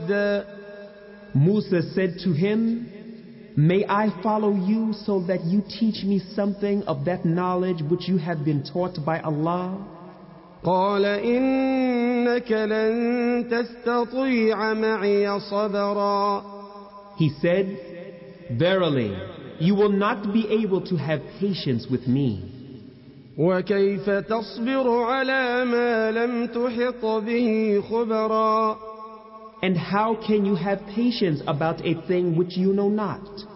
Musa said to him, "May I follow you so that you teach me something of that knowledge which you have been taught by Allah?" قال إنك لن تستطيع معي صبرا. He said, "Verily, you will not be able to have patience with me. وكيف تصبر على ما لم تحط به خبرا. And how can you have patience about a thing which you know not?"